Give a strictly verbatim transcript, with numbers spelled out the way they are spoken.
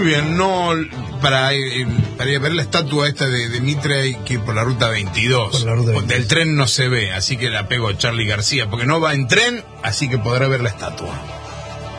Muy bien, no, para, eh, para ir a ver la estatua esta de, de Mitre hay que ir por la ruta veintidós. Por la ruta veintidós. Del tren no se ve, así que la pego a Charly García, porque no va en tren, así que podrá ver la estatua.